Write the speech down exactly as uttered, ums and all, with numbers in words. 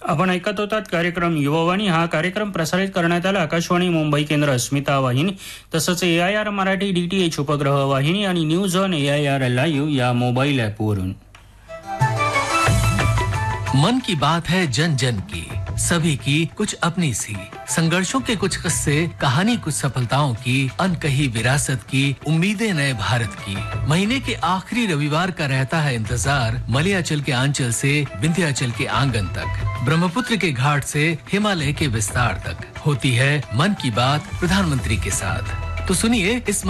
आपण ऐकत होतात कार्यक्रम युवावाणी. हा कार्यक्रम प्रसारित करण्यात आला आकाशवाणी मुंबई केंद्र अस्मिता वाहिनी तसंच ए I R Marathi D T H उपग्रह वाहिनी आणि news on A I R live या मोबाईल ॲपवरून. मन की बात है जन जन की, सभी की कुछ अपनी सी, संघर्षों के कुछ किस्से, कहानी कुछ सफलताओं की, अनकही विरासत की, उम्मीदें नए भारत की. महीने के आखिरी रविवार का रहता है इंतजार, मलयाचल के आंचल से विंध्याचल के आंगन तक, ब्रह्मपुत्र के घाट से हिमालय के विस्तार तक होती है मन की बात प्रधानमंत्री के साथ. तो सुनिए इस